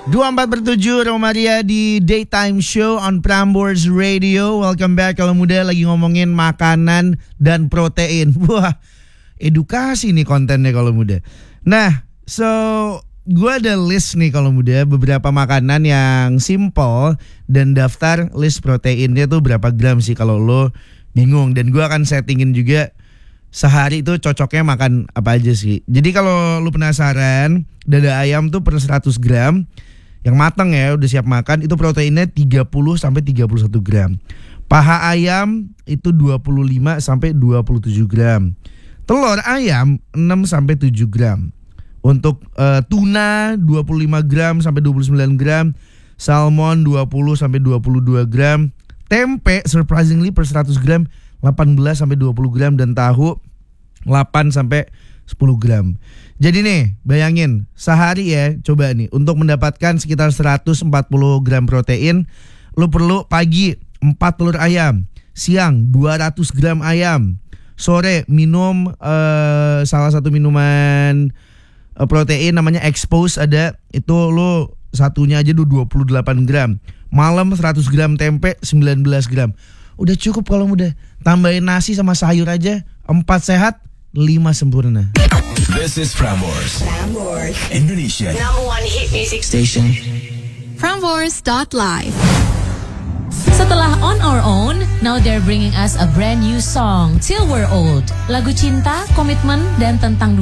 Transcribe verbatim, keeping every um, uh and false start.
dua puluh empat per tujuh Romaria di Daytime Show on Prambors Radio. Welcome back. Kalau muda lagi ngomongin makanan dan protein. Wah, edukasi nih kontennya kalau muda. Nah, so gue ada list nih kalau muda, beberapa makanan yang simple dan daftar list proteinnya tuh berapa gram sih kalau lo bingung. Dan gue akan settingin juga sehari itu cocoknya makan apa aja sih. Jadi kalau lu penasaran, dada ayam tuh per seratus gram yang matang ya, udah siap makan, itu proteinnya tiga puluh sampai tiga puluh satu gram. Paha ayam itu dua puluh lima sampai dua puluh tujuh gram. Telur ayam enam sampai tujuh gram. Untuk uh, tuna dua puluh lima gram sampai dua puluh sembilan gram. Salmon dua puluh sampai dua puluh dua gram. Tempe surprisingly per seratus gram delapan belas sampai dua puluh gram, dan tahu delapan sampai sepuluh gram. Jadi nih, bayangin sehari ya, coba nih untuk mendapatkan sekitar seratus empat puluh gram protein, lu perlu pagi empat telur ayam, siang dua ratus gram ayam, sore minum uh, salah satu minuman uh, protein namanya Expose ada, itu lu satunya aja dua puluh delapan gram. Malam seratus gram tempe sembilan belas gram. Udah cukup kalau mudah. Tambahin nasi sama sayur aja. Empat sehat, lima sempurna. This is Prambors, Prambors, Indonesia number one hit music station. Prambors dot live. Setelah On Our Own, now they're bringing us a brand new song, Till We're Old. Lagu cinta, komitmen, dan tentang